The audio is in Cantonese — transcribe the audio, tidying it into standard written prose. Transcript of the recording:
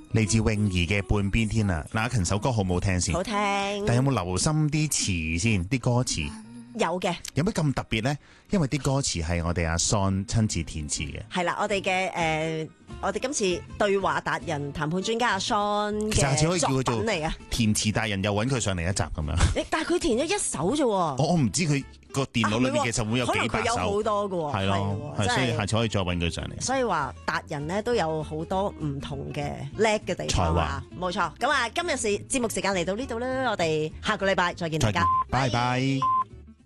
嚟自泳兒嘅半邊天啊！嗱，阿勤首歌好唔好聽先？ 好聽。 但有冇留心啲詞先？啲歌詞有嘅。 有咩咁特別呢？因為啲歌詞係我哋阿 Son 親自填詞嘅。 係啦，我哋今次對話達人談判專家阿 Son 嘅作品嚟啊！ 填詞達人又揾佢上嚟一集咁樣。 但係佢填咗一首啫喎。 我唔知佢個電腦裏面其實會有幾百首。 可能佢有好多嘅喎。 係咯，係，所以下次可以再揾佢上嚟。 所以話達人咧都有好多唔同嘅叻嘅地方啊！冇錯。咁啊，今日節目時間嚟到呢度啦，我哋下個禮拜再見大家。 拜拜。